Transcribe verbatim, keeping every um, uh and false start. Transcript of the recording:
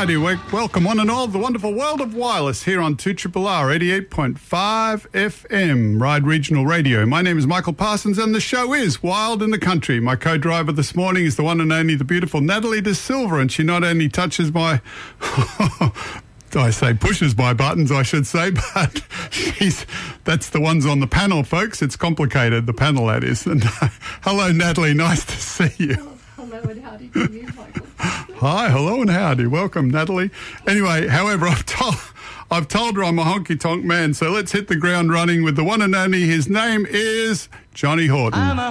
howdy. Welcome one and all to the wonderful world of wireless here on two R R R eighty-eight point five F M, Ride Regional Radio. My name is Michael Parsons and the show is Wild in the Country. My co-driver this morning is the one and only the beautiful Natalie De Silva, and she not only touches my... I say pushes my buttons, I should say, but she's, that's the ones on the panel, folks. It's complicated, the panel, that is. And uh, hello, Natalie. Nice to see you. Hello and howdy to you, Michael. Hi, hello and howdy. Welcome, Natalie. Anyway, however, I've told, I've told her I'm a honky-tonk man, so let's hit the ground running with the one and only. His name is Johnny Horton. I'm a